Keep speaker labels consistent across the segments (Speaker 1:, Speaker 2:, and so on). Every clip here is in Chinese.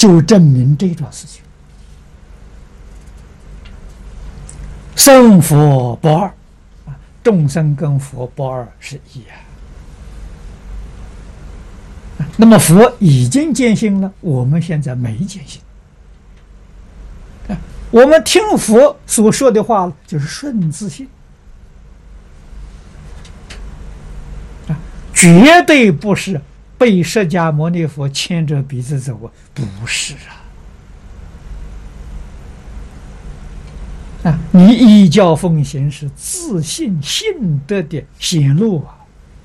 Speaker 1: 就证明这桩事情。生佛不二，众生跟佛不二是一啊。那么佛已经见性了，我们现在没见性。我们听佛所说的话就是顺自性，绝对不是被释迦牟尼佛牵着鼻子走啊，不是啊！你依教奉行是自信性德的显露啊，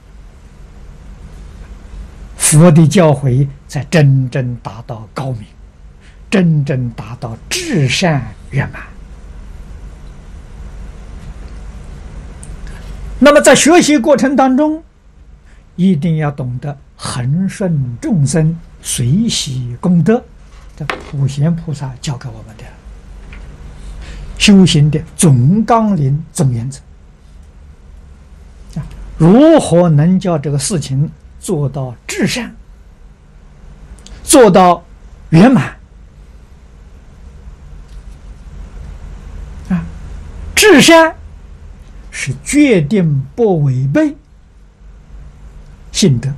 Speaker 1: 佛的教诲才真正达到高明，真正达到至善圆满。那么在学习过程当中，一定要懂得恒顺众生，随喜功德，这普贤菩萨教给我们的修行的总纲领、总原则。如何能叫这个事情做到至善，做到圆满？至善是决定不违背性德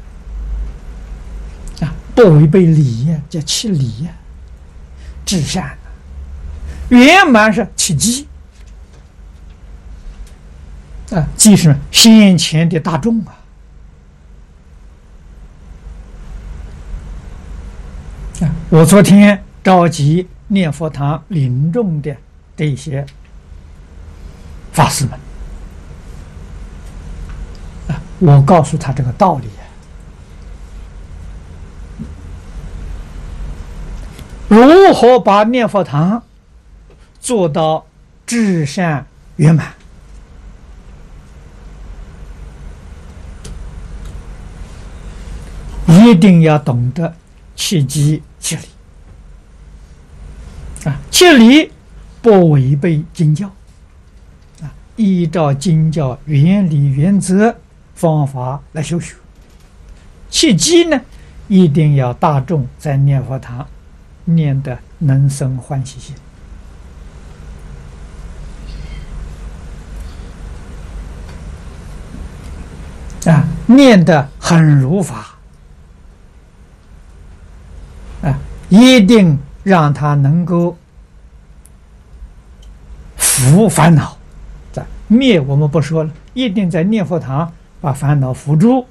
Speaker 1: 不违背礼呀，叫其礼呀，至善。圆满是其机即是先前的大众我昨天召集念佛堂领众的这些法师们我告诉他这个道理如何把念佛堂做到至善圆满？一定要懂得契机契理契理不违背经教依照经教原理原则方法来修学。契机呢，一定要大众在念佛堂念得能生欢喜心念得很如法一定让他能够伏烦恼，灭我们不说了，一定在念佛堂把烦恼伏住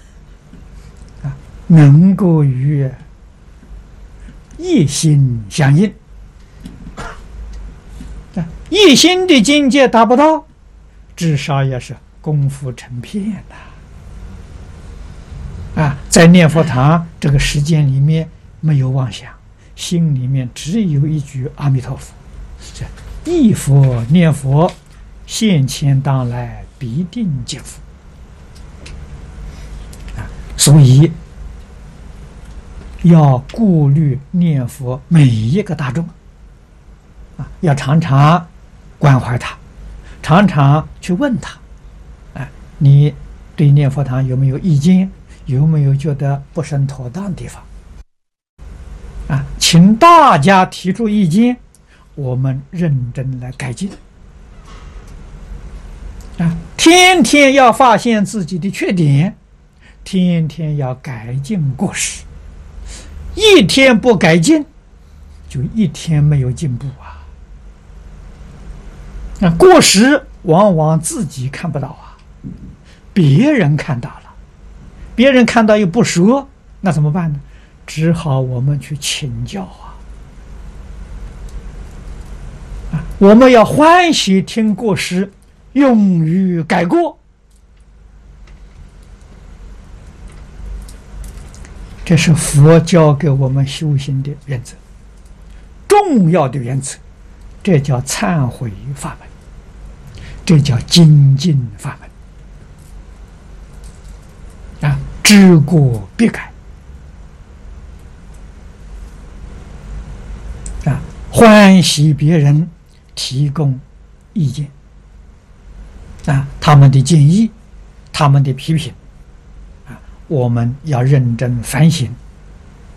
Speaker 1: 能够与一心相应一心的境界达不到，至少也是功夫成片在念佛堂这个时间里面没有妄想，心里面只有一句阿弥陀佛，忆佛念佛，现前当来必定见佛所以要顾虑念佛每一个大众要常常关怀他，常常去问他你对念佛堂有没有意见，有没有觉得不甚妥当的地方请大家提出意见，我们认真来改进天天要发现自己的缺点，天天要改进过失，一天不改进就一天没有进步过失往往自己看不到别人看到了，别人看到又不说，那怎么办呢？只好我们去请教我们要欢喜听过失，勇于改过，这是佛教给我们修行的原则，重要的原则。这叫忏悔法门，这叫精进法门知过必改欢喜别人提供意见他们的建议，他们的批评我们要认真反省，